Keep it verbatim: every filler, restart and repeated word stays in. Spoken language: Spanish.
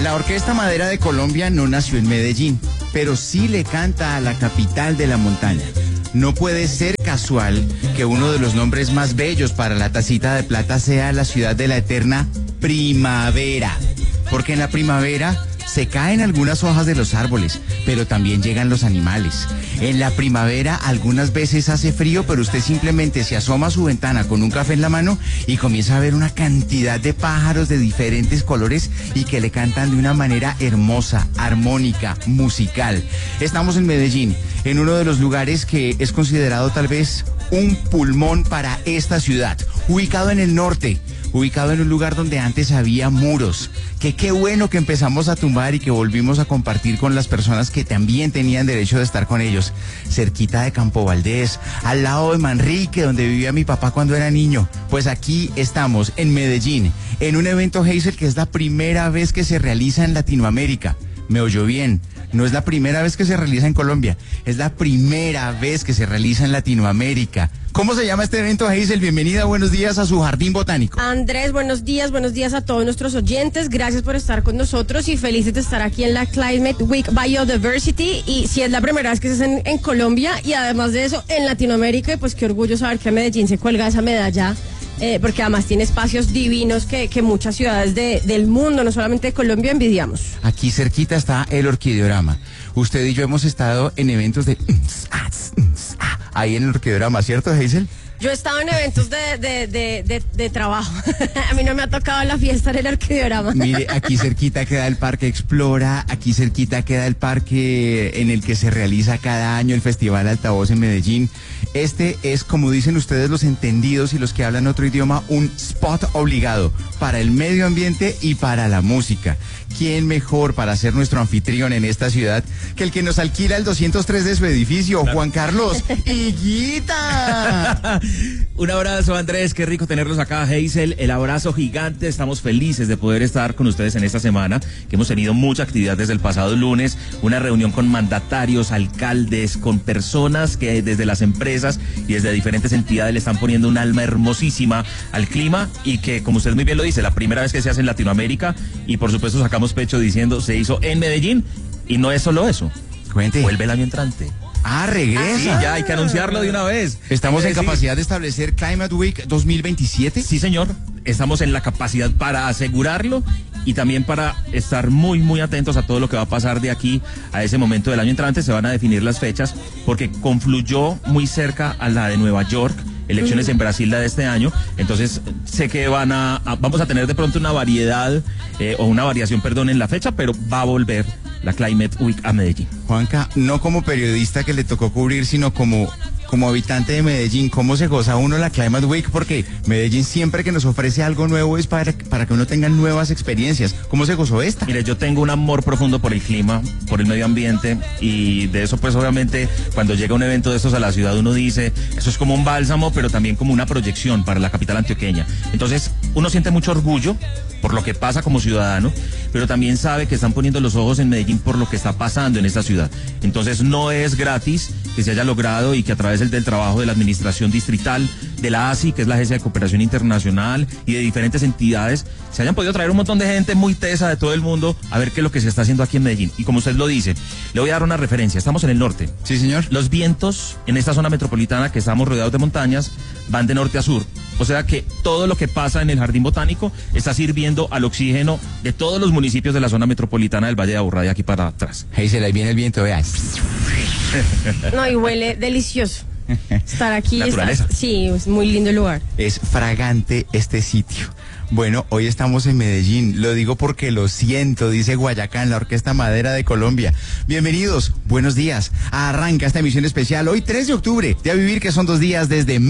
La Orquesta Madera de Colombia no nació en Medellín, pero sí le canta a la capital de la montaña. No puede ser casual que uno de los nombres más bellos para la tacita de plata sea la ciudad de la eterna primavera. Porque en la primavera se caen algunas hojas de los árboles, pero también llegan los animales. En la primavera algunas veces hace frío, pero usted simplemente se asoma a su ventana con un café en la mano y comienza a ver una cantidad de pájaros de diferentes colores y que le cantan de una manera hermosa, armónica, musical. Estamos en Medellín, en uno de los lugares que es considerado tal vez un pulmón para esta ciudad, ubicado en el norte, ubicado en un lugar donde antes había muros, que qué bueno que empezamos a tumbar y que volvimos a compartir con las personas que también tenían derecho de estar con ellos, cerquita de Campo Valdés, al lado de Manrique, donde vivía mi papá cuando era niño. Pues aquí estamos, en Medellín, en un evento, Hazel, que es la primera vez que se realiza en Latinoamérica. Me oyó bien, no es la primera vez que se realiza en Colombia, es la primera vez que se realiza en Latinoamérica. ¿Cómo se llama este evento, Hazel? Bienvenida, buenos días a su jardín botánico. Andrés, buenos días, buenos días a todos nuestros oyentes. Gracias por estar con nosotros y felices de estar aquí en la Climate Week Biodiversity. Y si es la primera vez que se hace en, en Colombia y además de eso en Latinoamérica, pues qué orgullo saber que Medellín se cuelga esa medalla. Eh, porque además tiene espacios divinos que, que muchas ciudades de, del mundo, no solamente de Colombia, envidiamos. Aquí cerquita está el Orquideorama. Usted y yo hemos estado en eventos de... ahí en el Orquideorama, ¿cierto, Hazel? Yo he estado en eventos de, de, de, de, de trabajo. A mí no me ha tocado la fiesta en el Orquideorama. Mire, aquí cerquita queda el Parque Explora, aquí cerquita queda el parque en el que se realiza cada año el Festival Altavoz en Medellín. Este es, como dicen ustedes los entendidos y los que hablan otro idioma, un spot obligado para el medio ambiente y para la música. ¿Quién mejor para ser nuestro anfitrión en esta ciudad que el que nos alquila el doscientos tres de su edificio, Juan Carlos Higuita? Un abrazo, Andrés, qué rico tenerlos acá, Hazel, el abrazo gigante. Estamos felices de poder estar con ustedes en esta semana, que hemos tenido mucha actividad desde el pasado lunes, una reunión con mandatarios, alcaldes, con personas que desde las empresas y desde diferentes entidades le están poniendo un alma hermosísima al clima y que, como usted muy bien lo dice, la primera vez que se hace en Latinoamérica y por supuesto sacamos pecho diciendo se hizo en Medellín y no es solo eso. Cuente. Vuelve el año entrante. Ah, regresa. Sí, ya hay que anunciarlo de una vez. ¿Estamos en decir, capacidad de establecer Climate Week dos mil veintisiete? Sí, señor. Estamos en la capacidad para asegurarlo y también para estar muy, muy atentos a todo lo que va a pasar de aquí a ese momento del año entrante. Se van a definir las fechas porque confluyó muy cerca a la de Nueva York. Elecciones en Brasil la de este año, entonces sé que van a, a vamos a tener de pronto una variedad eh, o una variación, perdón, en la fecha, pero va a volver la Climate Week a Medellín. Juanca, no como periodista que le tocó cubrir, sino como, como habitante de Medellín, ¿cómo se goza uno la Climate Week? Porque Medellín siempre que nos ofrece algo nuevo es para, para que uno tenga nuevas experiencias. ¿Cómo se gozó esta? Mire, yo tengo un amor profundo por el clima, por el medio ambiente y de eso pues obviamente cuando llega un evento de estos a la ciudad uno dice, eso es como un bálsamo, pero también como una proyección para la capital antioqueña. Entonces uno siente mucho orgullo por lo que pasa como ciudadano, pero también sabe que están poniendo los ojos en Medellín por lo que está pasando en esta ciudad. Entonces no es gratis que se haya logrado y que a través del, del trabajo de la administración distrital, de la A S I, que es la Agencia de Cooperación Internacional, y de diferentes entidades, se hayan podido traer un montón de gente muy tesa de todo el mundo a ver qué es lo que se está haciendo aquí en Medellín. Y como usted lo dice, le voy a dar una referencia. Estamos en el norte. Sí, señor. Los vientos en esta zona metropolitana, que estamos rodeados de montañas, van de norte a sur. O sea que todo lo que pasa en el Jardín Botánico está sirviendo al oxígeno de todos los municipios de la zona metropolitana del Valle de Aburrá, de aquí para atrás. Hazel, ahí viene el viento, vean. No, y huele delicioso estar aquí. Naturaleza. Está, sí, es muy lindo el lugar. Es fragante este sitio. Bueno, hoy estamos en Medellín, lo digo porque lo siento, dice Guayacán, la Orquesta Madera de Colombia. Bienvenidos, buenos días. Arranca esta emisión especial hoy tres de octubre, de A Vivir, que son dos días desde